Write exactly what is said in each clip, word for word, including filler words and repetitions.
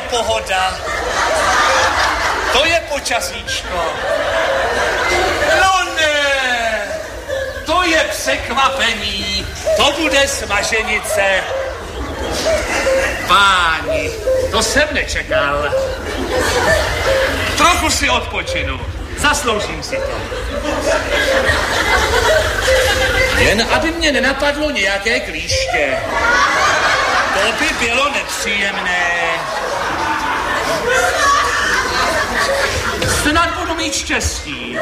pohoda. To je počasíčko. No ne, to je překvapení. To bude smaženice. Páni, to jsem nečekal. Trochu si odpočinu. Zasloužím si to. Jen aby mě nenapadlo nějaké klíště. To by bylo nepříjemné. Snad budu mít štěstí.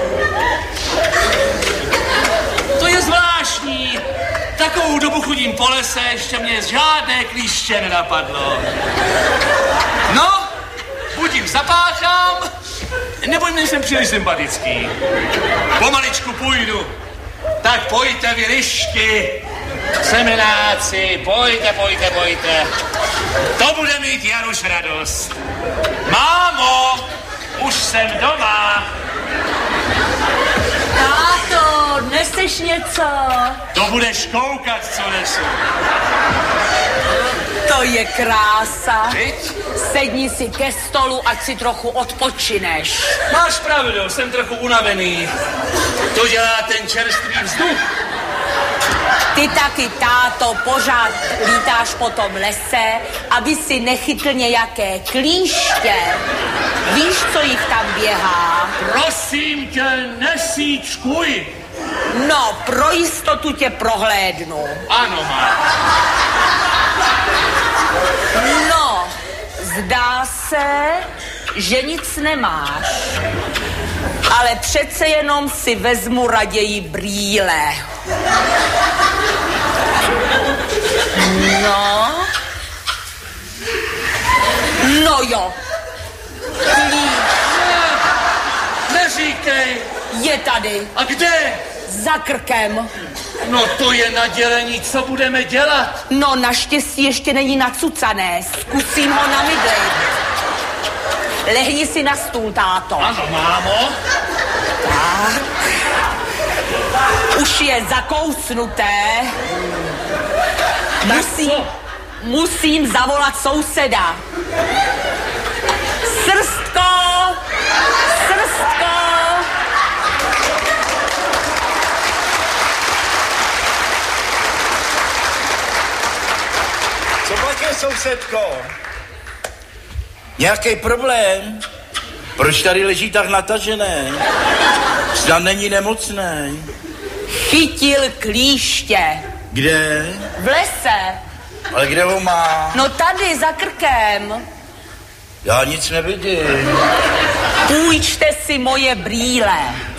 To je zvláštní. Takovou dobu chodím po lese, ještě mě žádné klíště nenapadlo. No, buď jim zapáchám, nebo jim nejsem příliš sympatický. Pomaličku půjdu. Tak pojďte vy lišky, semenáci, pojďte, pojďte, pojďte. To bude mít Jaruš radost. Mámo, už jsem doma. Táto, neseš něco? To budeš koukat, co nesu. To je krása. Viď? Sedni si ke stolu, ať si trochu odpočineš. Máš pravdu, jsem trochu unavený. To dělá ten čerstvý vzduch. Ty taky, táto, pořád lítáš po tom lese, aby si nechytl nějaké klíště. Víš, co jich tam běhá? Prosím tě, nesíčkuj. No, pro jistotu tě prohlédnu. Ano, máš. No, zdá se, že nic nemáš. Ale přece jenom si vezmu raději brýle. No. No jo. Klíč. Neříkej. Je tady. A kde? Za krkem. No to je nadělení, co budeme dělat? No naštěstí ještě není nacucané. Zkusím ho namydlit. Lehni si na stůl, táto. Ano, mámo. Tak. Už je zakousnuté. Musím, musím zavolat souseda. Srstko! Srstko! Co pak je, sousedko? Nějaký problém? Proč tady leží tak natažené? Snad není nemocný. Chytil klíště. Kde? V lese. Ale kde ho má? No tady, za krkem. Já nic nevidím. Půjčte si moje brýle.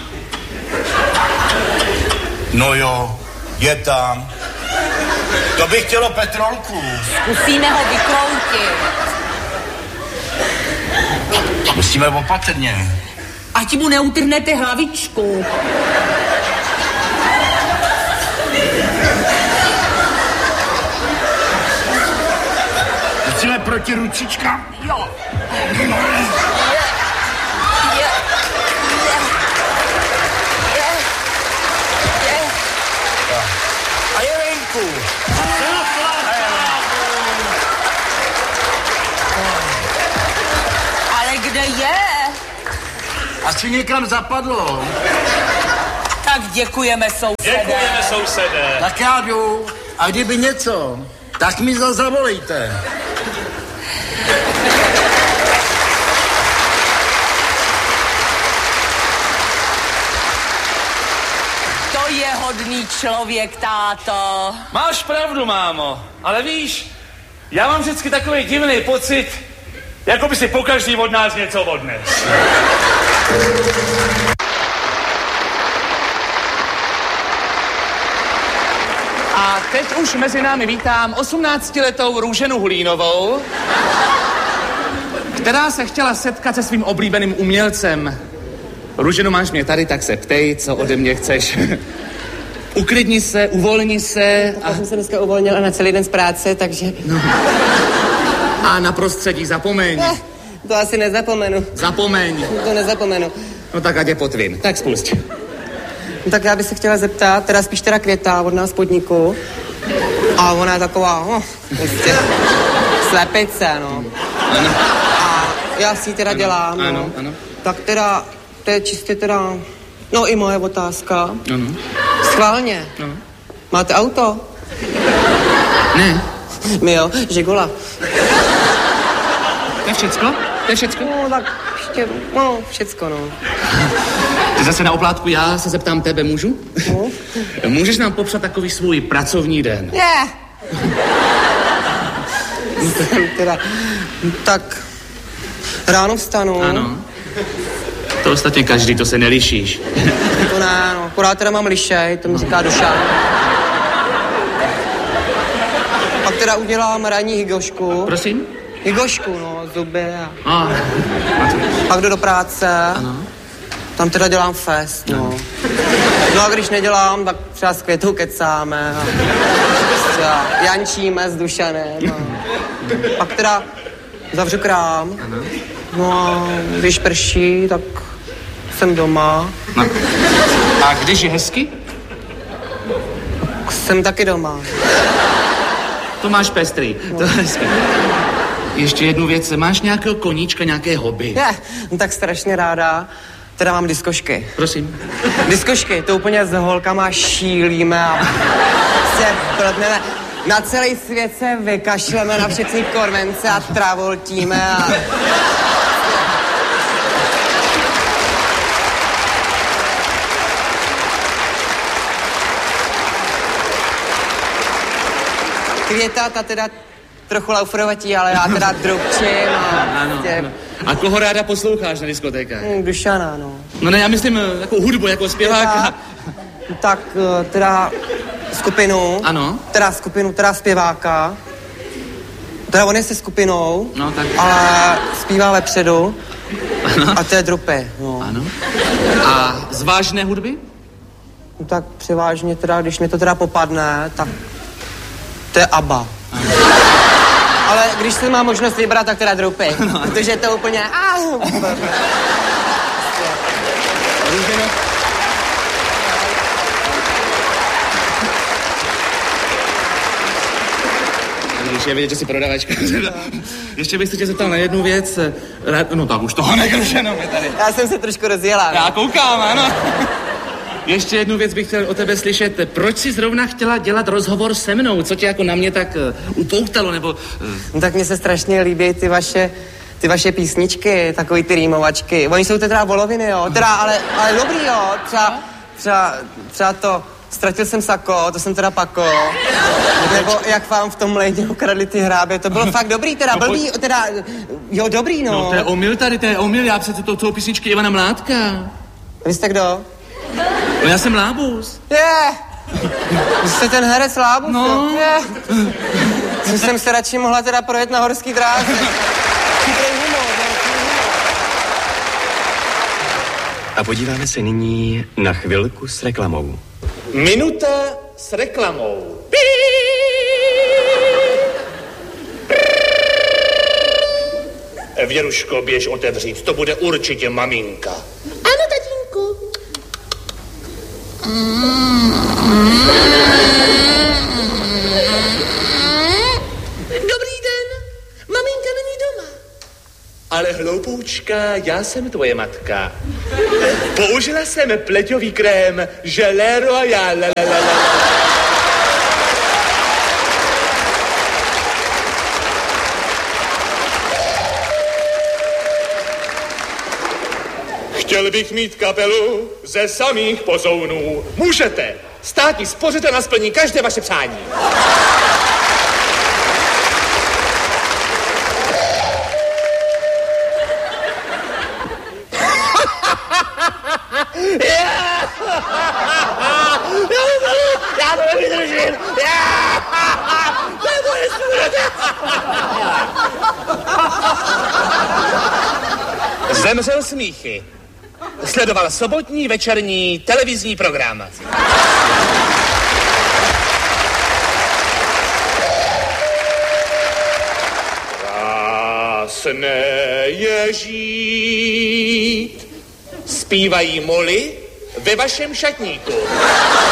No jo, je tam. To by chtělo petrolku. Zkusíme ho vykroutit. Musíme opatrně. Ať mu neutrhnete hlavičku. Musíme proti ručičkám. Jo. No. Je. Je. Je. Je. Je. A je venku. Ale kde je? Asi někam zapadlo. Tak děkujeme, sousede. Děkujeme, sousede. Tak já jdu. A kdyby něco, tak mi za zavolejte. To je hodný člověk, táto. Máš pravdu, mámo, ale víš, já mám vždycky takový divný pocit, jako by si pokaždý od nás něco odnes. A teď už mezi námi vítám osmnáctiletou Růženu Hulínovou, která se chtěla setkat se svým oblíbeným umělcem. Růženo, máš mě tady, tak se ptej, co ode mě chceš. Uklidni se, uvolni se. A... Já jsem se dneska uvolnila na celý den z práce, takže... No. A na prostředí zapomeň. Eh, to asi nezapomenu. Zapomeň. To nezapomenu. No tak ať je potvím. Tak spust. No, tak já bych se chtěla zeptat, teda spíš teda Květa od nás podniku. A ona je taková, no, prostě slepice, no. Ano. A já si ji teda ano, dělám, ano, no. ano. Tak teda, to je čistě teda, no i moje otázka. Ano. Schválně. Ano. Máte auto? Ne. My jo, Žigola. To je všecko? To je všecko? No, tak ještě, no, všecko, no. Ty zase na oplátku, já se zeptám tebe, můžu? No. Můžeš nám popsat takový svůj pracovní den? Ne. teda, tak, ráno vstanu. Ano. To ostatně každý, to se nelišíš. To ne, no, akorát teda mám lišej, to mi říká Dušan. Pak teda udělám ranní hygošku. Prosím? Hygošku, no, zuby a... A. Pak jdu do práce. Ano. Tam teda dělám fest, no. No a když nedělám, tak třeba s Květou kecáme a třeba jančíme s Dušanem. A pak teda zavřu krám. Ano. No a když prší, tak jsem doma. No. A když je hezky? Jsem taky doma. To máš pestrý, no. To je hezky. Ještě jednu věc, máš nějakého koníčka, nějaké hobby? Je, no tak strašně ráda. Teda mám diskošky. Prosím. Diskošky, to úplně s holkama šílíme a se blbneme. Na celý svět se vykašleme na všechny konvence a travoltíme a... Květa, ta teda trochu lauferovatí, ale já teda drobčím a... Ano, tě... ano. A koho ráda posloucháš na diskotékách? Mm, Dušana, no. No ne, já myslím jako hudbu, jako zpěváka. Tak teda skupinu. Ano. Teda skupinu, teda zpěváka. Teda on je se skupinou, No, tak. ale zpívá vepředu. Ano. A to je drupy, no. Ano. A z vážné hudby? No, tak převážně teda, když mi to teda popadne, tak to je ABBA. Ano. Ale když se má možnost vybrat, tak teda drupy. No. Protože je to úplně... Když je vidět, že jsi prodavačka. Ještě bych se tě zeptal na jednu věc. Rád... No tak už toho nekrušeno je tady. Já jsem se trošku rozjela. Já koukám, ano. Ještě jednu věc bych chtěl o tebe slyšet. Proč jsi zrovna chtěla dělat rozhovor se mnou? Co tě jako na mě tak uh, upoutalo, nebo... Uh... No tak mně se strašně líbí ty vaše, ty vaše písničky, takový ty rýmovačky. Oni jsou teda voloviny, jo. Teda, ale, ale dobrý, jo. Třeba, třeba, třeba to... Ztratil jsem sako, to jsem teda pako. Nebo jak vám v tom lejně ukradli ty hrábě, to bylo fakt dobrý, teda no, blbý, teda, jo, dobrý, no. No to je omyl tady, to je omyl, já přece to, toho písničky Ivana Mládka. Vy jste kdo? No já jsem Lábus. Je! Vy jste ten herec Lábus, no. Je! Co jsem se radši mohla teda projet na horský dráze. A podíváme se nyní na chvilku s reklamou. Minuta s reklamou. Věruško, běž otevřít, to bude určitě maminka. Ano, tatínku. Dobrý den, maminka není doma. Ale hloupoučka, já jsem tvoje matka. Použila jsem pleťový krém Gelé Royal. Chtěl bych mít kapelu ze samých pozounů. Můžete. Státní spořitelna splní každé vaše přání. Já to nevydržím. To je moje Zemřel smíchy. Sledoval sobotní večerní televizní program. Krásné je žít. Zpívají moly ve vašem šatníku.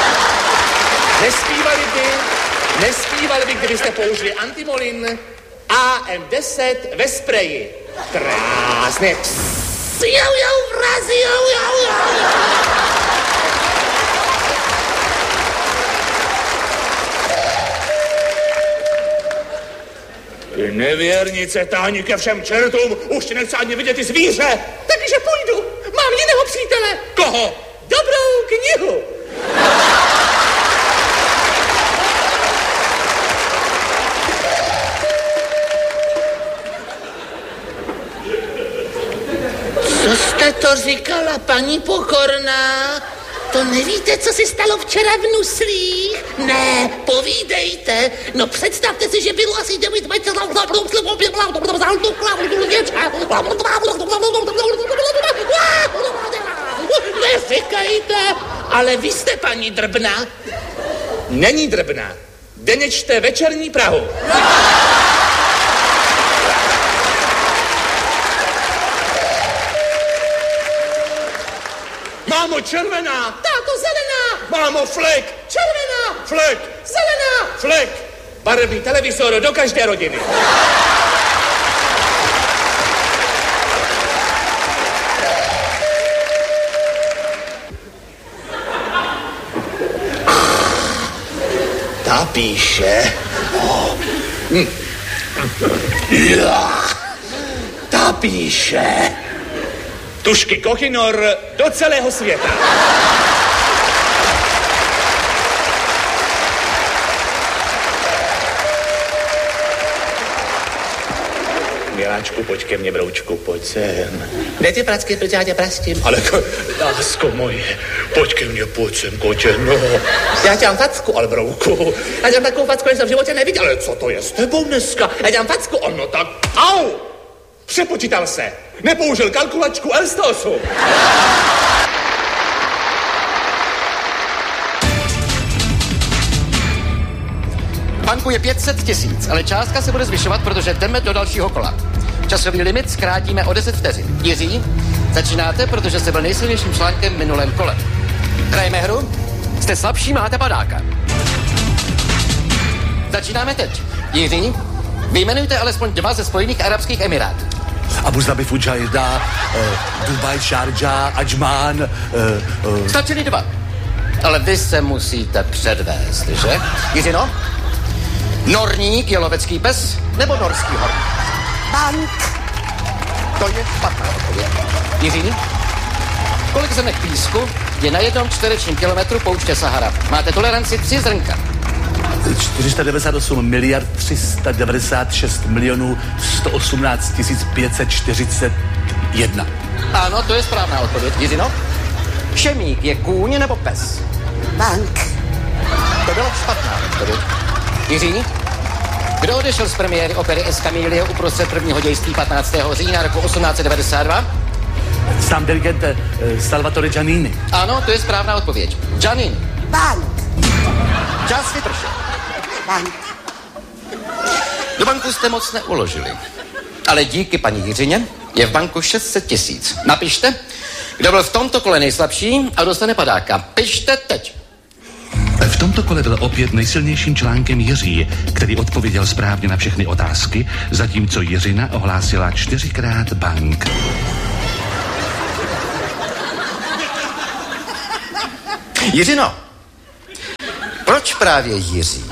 Nespívali by, nespívali by, kdybyste použili antimolin A M deset ve spreji. Krásně. Jau, jau, vrazi, jau, jau, jau. Ty nevěrnice, táni ke všem čertům, už ti nechce ani vidět ty zvíře. Takže půjdu. Mám jiného přítele. Koho? Dobrou knihu. Co jste to říkala, paní Pokorná? To nevíte, co se stalo včera v Nuslích? Ne, povídejte. No představte si, že bylo asi devět metrů. Neříkejte, ale vy jste paní Drbna. Není Drbna. Denně čte Večerní Prahu. Mámo, červená! Táto, zelená! Mámo, flek! Červená! Flek! Zelená! Flek! Barevný televizor do každé rodiny. Ta píše... Oh. Hm. Ta píše... Tušky Kochinor do celého světa. Miláčku, pojď ke mně, broučku, pojď sem. Kde ty pracky, protože já tě prastím? Ale lásko moje, pojď ke mně, pojď sem, kotě, no. Já tě mám facku. Ale brouku. Já tě mám takovou facku, že jsem v životě neviděl. Ale co to je s tebou dneska? Já tě mám facku. Ono tak, au! Přepočítal se. Nepoužil kalkulačku L sto osm. V banku je pět set tisíc, ale částka se bude zvyšovat, protože jdeme do dalšího kola. Časový limit zkrátíme o deset vteřin. Jiří, začínáte, protože jste byl nejsilnějším článkem v minulém kole. Hrajeme hru? Jste slabší, máte padáka. Začínáme teď. Jiří, vyjmenujte alespoň dva ze Spojených arabských emirátů. Abu Dhabi, Fujairah, uh, Dubaj, Sharjah, Ajman. Uh, uh. Stačili dva. Ale vy se musíte předvést, že? Jiřino? Norník je lovecký pes nebo norský horník? Bank. To je špatná odpověď. Jiří? Kolik zrnek písku je na jednom čtverečním kilometru pouště Sahara? Máte toleranci tři zrnka. čtyři sta devadesát osm miliard tři sta devadesát šest milionů sto osmnáct tisíc pět set čtyřicet jedna. Ano, to je správná odpověď. Jiřino? Šemík je kůň nebo pes? Bank. To byla špatná odpověď. Jiří? Kdo odešel z premiéry opery Escamillo uprostřed prvního dějství patnáctého října roku osmnáct set devadesát dva? Sám dirigent Salvatore Giannini. Ano, to je správná odpověď. Giannini. Bank. Čas vypršel. Bank. Do banku jste moc neuložili. Ale díky paní Jiřině je v banku šest set tisíc. Napište, kdo byl v tomto kole nejslabší a dostane padáka. Pište teď. V tomto kole byl opět nejsilnějším článkem Jiří, který odpověděl správně na všechny otázky, zatímco Jiřina ohlásila čtyřikrát bank. Jiřino, proč právě Jiří?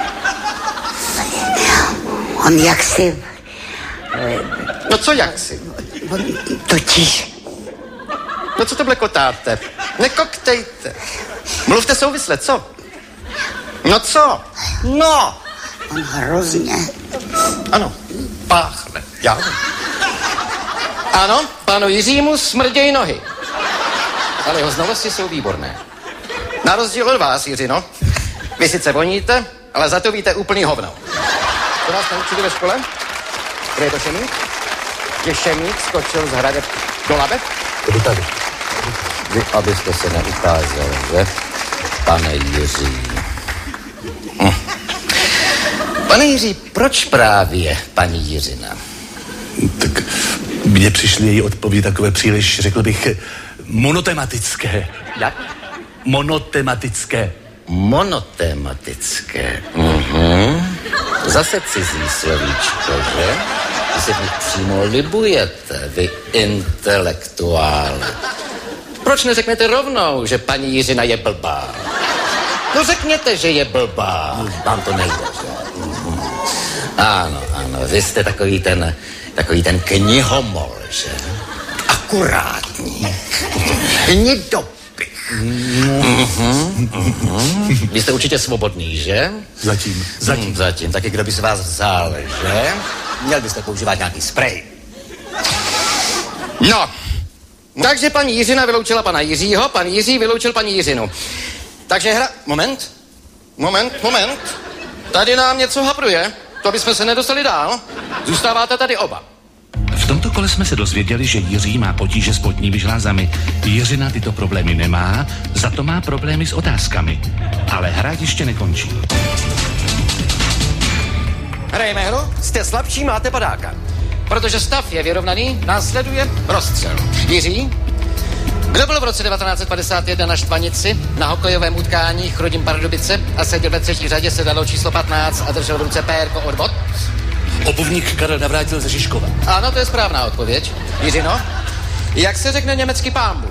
On jaksi... No co jaksi? On totiž... No co to blekotáte? Nekoktejte. Mluvte souvisle, co? No co? No! On hrozně. Ano, páchne. Já. Ano, panu Jiřímu smrděj nohy. Ale jeho znalosti jsou výborné. Na rozdíl od vás, Jiřino, vy sice voníte, ale za to víte úplný hovno. To vás naučili ve škole? Kde je to šemík? Že šemík skočil z hradeb do labe? To tady. Vy, abyste se neukázal, že? Pane Jiří. Hm. Pane Jiří, proč právě paní Jiřina? Tak mně přišly její odpovědi takové příliš, řekl bych, monotematické. Jak? Monotematické. Monotematické. Mhm. Zase cizí slovíčko, že? Vy se v nich přímo libujete, vy intelektuále. Proč neřeknete rovnou, že paní Jiřina je blbá? No řekněte, že je blbá. Vám to nejde, že? Ano, ano, vy jste takový ten, takový ten knihomol, že? Akurátní. Hnidopich. Mm-hmm, mm-hmm. Vy jste určitě svobodný, že? Zatím, zatím. Mm, zatím, taky kdo by se vás vzal, že? Měl byste používat nějaký sprej. No, takže paní Jiřina vyloučila pana Jiřího, pan Jiří vyloučil paní Jiřinu. Takže hra... Moment, moment, moment. Tady nám něco hapruje. To bychom se nedostali dál. Zůstáváte tady oba. V tomto kole jsme se dozvěděli, že Jiří má potíže s potními žlázami. Jiřina tyto problémy nemá, za to má problémy s otázkami. Ale hra ještě nekončí. Hrajeme hru, jste slabší, máte padáka. Protože stav je vyrovnaný, následuje rozstřel. Jiří, kdo byl v roce devatenáct set padesát jedna na Štvanici na hokejovém utkání Chrudim Pardubice a seděl ve třetí řadě, se dalo číslo patnáct a držel v ruce pérko odvod? Obuvník Karel Navrátil ze Žižkova. Ano, to je správná odpověď. Jiřino, jak se řekne německý pámbu?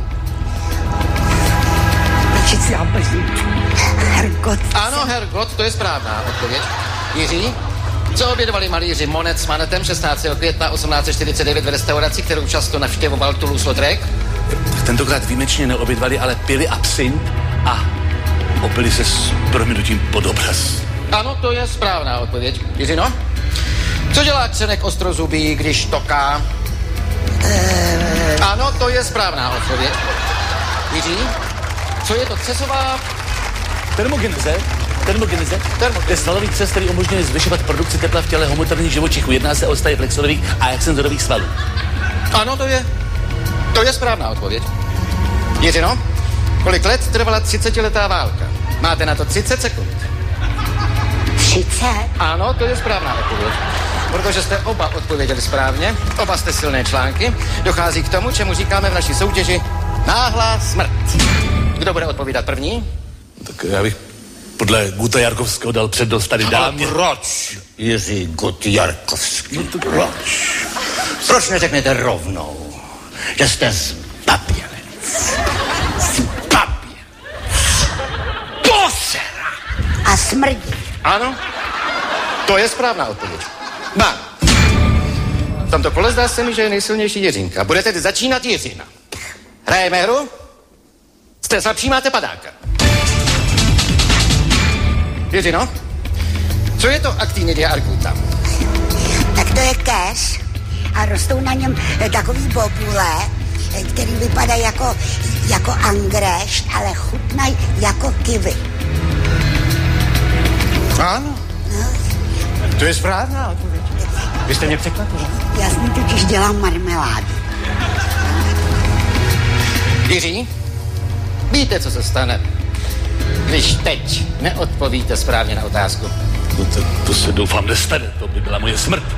Hergot. Ano, Hergot, to je správná odpověď. Jiří, co obědovali malíři Monet s Manetem šestnáctého května osmnáct set čtyřicet devět v restauraci, kterou často navštěvoval Toulouse-Lautrec? Tentokrát výjimečně neobědvali, ale pili absint a opili se s prominutím pod obraz. Ano, to je správná odpověď. Jiřino, co dělá Křenek ostrozubý, když toká? Uh... Ano, to je správná odpověď. Jiří, co je to cesová... Termogeneze. Termogeneze. To je svalový přes, který umožňuje zvyšovat produkci tepla v těle homoterních živočichů. Jedná se o stavy flexorových a extenzorových svalů. Ano, to je... To je správná odpověď. Jiřino, kolik let trvala třicetiletá válka? Máte na to třicet sekund. třicet? Ano, to je správná odpověď. Protože jste oba odpověděli správně, oba jste silné články, dochází k tomu, čemu říkáme v naší soutěži náhlá smrt. Kdo bude odpovídat první? Tak já bych podle Guta Jarkovského dal přednost tady dámě. Proč, Jiří Gut Jarkovský? No to proč? Proč neřeknete rovnou, že jste zbabělec? Zbabělec. Posera. A smrdí. Ano, to je správná odpověď. Ba. V tomto kole zdá se mi, že je nejsilnější Jiřinka. Bude tedy začínat Jiřina. Hrajeme hru? Jste slabší, máte padáka. Jiřino, co je to actinidia arguta? Tak to je kéř a rostou na něm takový bobule, který vypadá jako, jako angrešt, ale chutnají jako kiwi. Ano. No. To je správná odpověď. Vy jste mě překvapila. Já s ní totiž dělám marmeládu. Jiří, víte, co se stane, když teď neodpovíte správně na otázku? No to, to se doufám nestane, to by byla moje smrt.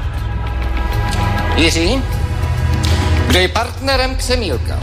Jiří, kdo je partnerem Křemílka?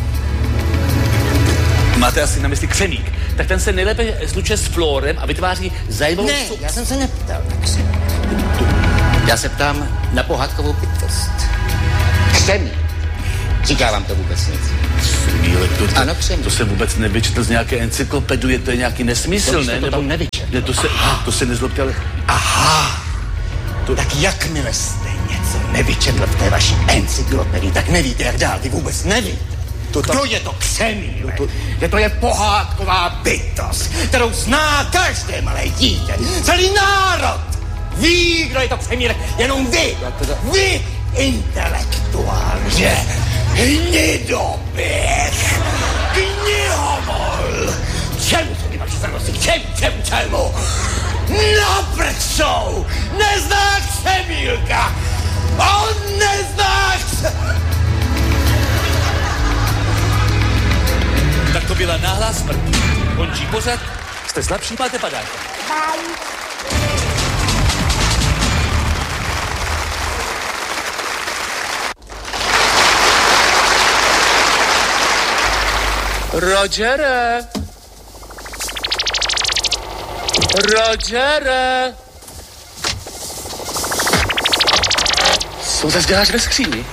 Máte asi na mysli Křemík. Tak ten se nejlépe slučuje s Flórem a vytváří zajímavou... Ne, já jsem se neptal na Křemík. Já se ptám na pohádkovou bytost. Křemík. Říká vám to vůbec nic. Křemílek, to, to, ano, Křemík. To jsem vůbec nevyčetl z nějaké encyklopedie, to je nějaký nesmysl, to ne? To nebo nevyčetl. Ne, to se, to se nezlobte, ale... Aha. To... Tak jakmile jste něco nevyčetl v té vaší encyklopedii, tak nevíte, jak dál, ty vůbec nevíte. To tam... Kdo je to Křemílek? To... Že to je pohádková bytost, kterou zná každé malé dítě. Celý národ ví, kdo je to Křemílek, jenom vy, teda... vy, intelektuál, že? Hnidoběh, knihomol. Čemu jsou ty vaši starosti? Čemu, čemu, čemu? Naprčou! Nezná Křemílka! On nezná Křemílka! Tak to byla náhlá smrt. Končí pořad, jste slabší, máte padáka. Bye. Rogere! Rogere! Co zase děláš ve skříni?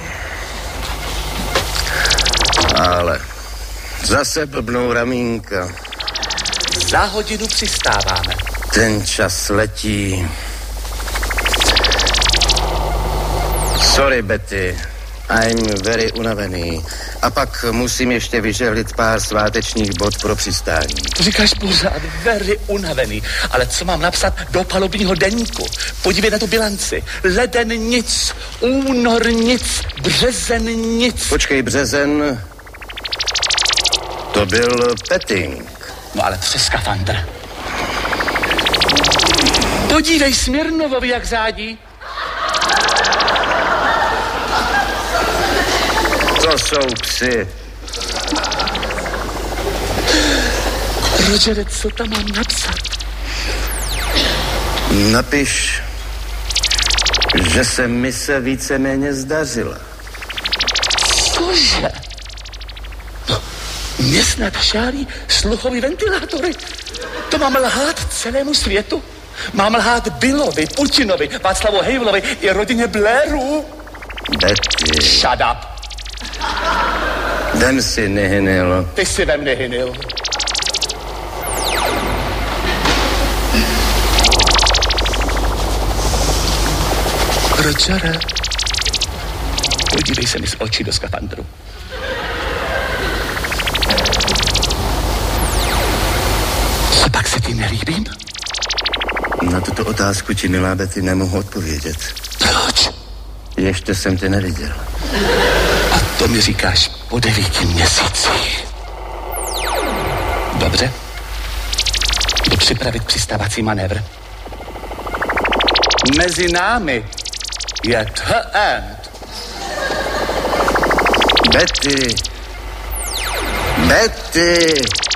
Ale zase blbnou ramínka. Za hodinu přistáváme. Ten čas letí. Sorry, Betty. I'm very unavený. A pak musím ještě vyžehlit pár svátečních bod pro přistání. To říkáš pořád, very unavený. Ale co mám napsat do palubního deníku? Podívej na tu bilanci. Leden nic, únor nic, březen nic. Počkej, březen... To byl petting. No ale přes skafandr. Podívej Smirnovovi, jak řádí. To jsou psy. Rogere, co tam mám napsat? Napiš, že se mise víceméně zdařila. Cože? No, mě snad šálí sluchový ventilátory. To mám lhát celému světu. Mám lhát Billovi, Putinovi, Václavu Havlovi i rodině Blairů. Betty. Shut up. Vem si nehynyl. Ty si vem nehynyl. Rogere, podívej se mi z očí do skafandru. Co pak se ti nelíbím? Na tuto otázku ti, milá Betty, nemohu odpovědět. Proč? Ještě jsem tě neviděl. A to mi říkáš po devíti měsících. Dobře. Jdu připravit přistávací manévr. Mezi námi je the end. Betty. Betty.